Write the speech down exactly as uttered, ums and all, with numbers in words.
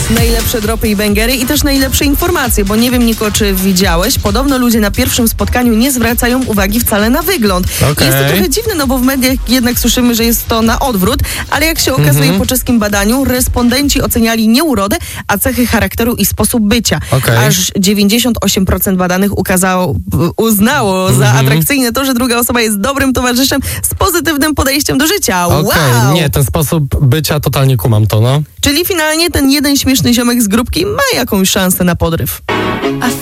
Najlepsze dropy i bangery i też najlepsze informacje, bo nie wiem, Niko, czy widziałeś, podobno ludzie na pierwszym spotkaniu nie zwracają uwagi wcale na wygląd. Okay. Jest to trochę dziwne, no bo w mediach jednak słyszymy, że jest to na odwrót, ale jak się okazuje mm-hmm. po czeskim badaniu, respondenci oceniali nie urodę, a cechy charakteru i sposób bycia. Okay. Aż dziewięćdziesiąt osiem procent badanych ukazało, uznało mm-hmm. za atrakcyjne to, że druga osoba jest dobrym towarzyszem z pozytywnym podejściem do życia. Okej, okay. Wow! Nie, ten sposób bycia totalnie kumam to, no. Czyli finalnie ten jeden śmieszny ziomek z grupki ma jakąś szansę na podryw.